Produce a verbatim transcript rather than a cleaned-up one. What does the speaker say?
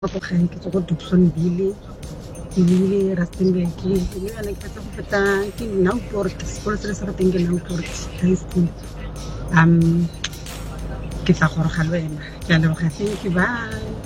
go gae ke go Dobsonville ke bile Rustenburg ke yana ke tsa go feta ke Nauport sekolo se se rateng ke Nauport high school um ke tla gore ga le wena ke a leboga thank you bye.